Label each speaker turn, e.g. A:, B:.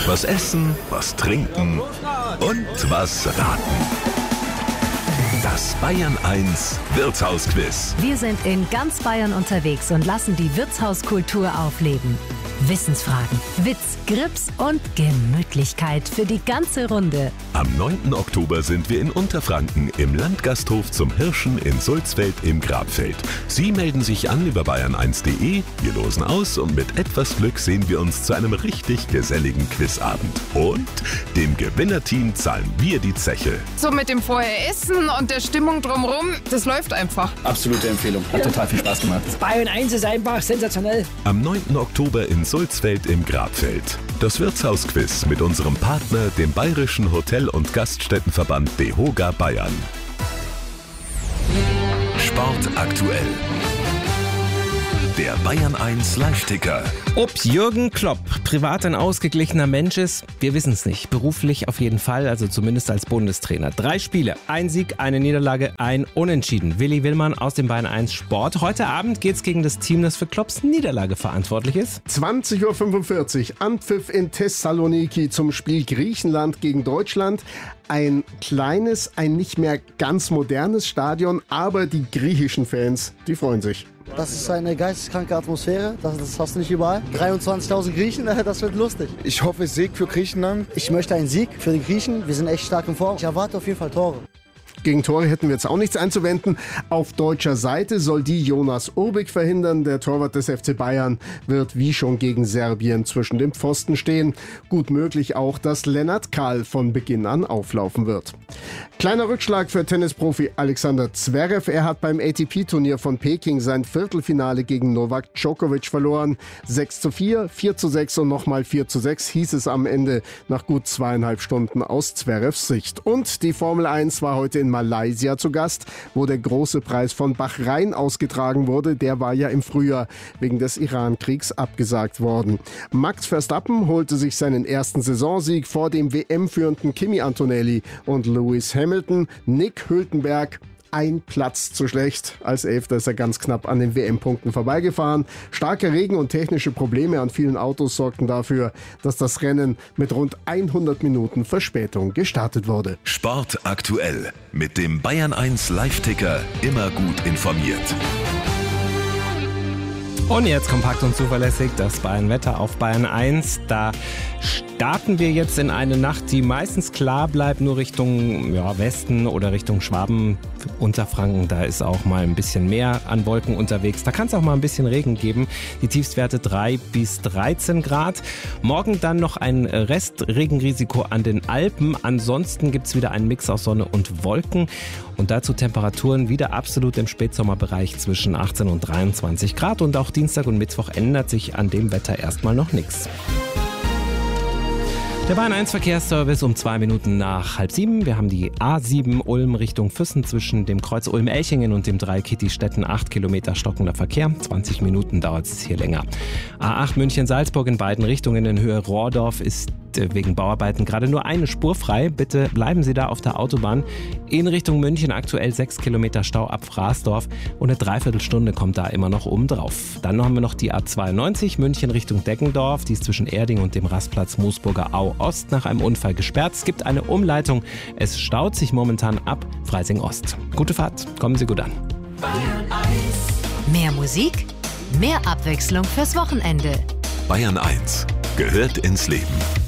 A: Was essen, was trinken und was raten. Das Bayern 1 Wirtshausquiz.
B: Wir sind in ganz Bayern unterwegs und lassen die Wirtshauskultur aufleben. Wissensfragen, Witz, Grips und Gemütlichkeit für die ganze Runde.
A: Am 9. Oktober sind wir in Unterfranken im Landgasthof zum Hirschen in Sulzfeld im Grabfeld. Sie melden sich an über bayern1.de, wir losen aus und mit etwas Glück sehen wir uns zu einem richtig geselligen Quizabend. Und dem Gewinnerteam zahlen wir die Zeche.
C: So mit dem Vorher-Essen und der Stimmung drumherum, das läuft einfach.
D: Absolute Empfehlung. Hat total viel Spaß gemacht.
E: Bayern 1 ist einfach sensationell.
A: Am 9. Oktober in Sulzfeld im Grabfeld. Das Wirtshausquiz mit unserem Partner, dem Bayerischen Hotel- und Gaststättenverband DEHOGA Bayern. Sport aktuell. Der Bayern 1 Live-Ticker.
F: Ob Jürgen Klopp privat ein ausgeglichener Mensch ist, wir wissen es nicht. Beruflich auf jeden Fall, also zumindest als Bundestrainer. 3 Spiele, ein Sieg, eine Niederlage, ein Unentschieden. Willi Willmann aus dem Bayern 1 Sport. Heute Abend geht's gegen das Team, das für Klopps Niederlage verantwortlich ist.
G: 20.45 Uhr, Anpfiff in Thessaloniki zum Spiel Griechenland gegen Deutschland. Ein kleines, ein nicht mehr ganz modernes Stadion, aber die griechischen Fans, die freuen sich.
H: Das ist eine geisteskranke Atmosphäre, das hast du nicht überall. 23.000 Griechen, das wird lustig.
I: Ich hoffe Sieg für Griechenland.
H: Ich möchte einen Sieg für die Griechen, wir sind echt stark in Form. Ich erwarte auf jeden Fall Tore.
G: Gegen Tore hätten wir jetzt auch nichts einzuwenden. Auf deutscher Seite soll die Jonas Urbik verhindern. Der Torwart des FC Bayern wird wie schon gegen Serbien zwischen den Pfosten stehen. Gut möglich auch, dass Lennart Kahl von Beginn an auflaufen wird. Kleiner Rückschlag für Tennisprofi Alexander Zverev. Er hat beim ATP-Turnier von Peking sein Viertelfinale gegen Novak Djokovic verloren. 6:4, 4:6 und nochmal 4:6 hieß es am Ende nach gut 2,5 Stunden aus Zverevs Sicht. Und die Formel 1 war heute in Malaysia zu Gast, wo der große Preis von Bahrain ausgetragen wurde. Der war ja im Frühjahr wegen des Iran-Kriegs abgesagt worden. Max Verstappen holte sich seinen ersten Saisonsieg vor dem WM-führenden Kimi Antonelli und Lewis Hamilton. Nick Hülkenberg, ein Platz zu schlecht. Als Elfter ist er ganz knapp an den WM-Punkten vorbeigefahren. Starker Regen und technische Probleme an vielen Autos sorgten dafür, dass das Rennen mit rund 100 Minuten Verspätung gestartet wurde.
A: Sport aktuell. Mit dem Bayern 1 Live-Ticker immer gut informiert.
F: Und jetzt kompakt und zuverlässig das Bayern-Wetter auf Bayern 1. Da starten wir jetzt in eine Nacht, die meistens klar bleibt, nur Richtung Westen oder Richtung Schwaben, Unterfranken. Da ist auch mal ein bisschen mehr an Wolken unterwegs. Da kann es auch mal ein bisschen Regen geben. Die Tiefstwerte 3 bis 13 Grad. Morgen dann noch ein Restregenrisiko an den Alpen. Ansonsten gibt es wieder einen Mix aus Sonne und Wolken. Und dazu Temperaturen wieder absolut im Spätsommerbereich zwischen 18 und 23 Grad. Und auch Dienstag und Mittwoch ändert sich an dem Wetter erstmal noch nichts. Der Bayern 1 Verkehrsservice um 2 Minuten nach 6:30. Wir haben die A7 Ulm Richtung Füssen zwischen dem Kreuz Ulm-Elchingen und dem 3 Kitty-Städten 8 Kilometer stockender Verkehr. 20 Minuten dauert es hier länger. A8 München-Salzburg in beiden Richtungen in Höhe Rohrdorf ist wegen Bauarbeiten gerade nur eine Spur frei. Bitte bleiben Sie da auf der Autobahn. In Richtung München aktuell 6 Kilometer Stau ab Fraßdorf und eine Dreiviertelstunde kommt da immer noch oben drauf. Dann haben wir noch die A92 München Richtung Deggendorf. Die ist zwischen Erding und dem Rastplatz Moosburger Au Ost nach einem Unfall gesperrt. Es gibt eine Umleitung. Es staut sich momentan ab Freising Ost. Gute Fahrt. Kommen Sie gut an.
B: Bayern 1. Mehr Musik, mehr Abwechslung fürs Wochenende.
A: Bayern 1 gehört ins Leben.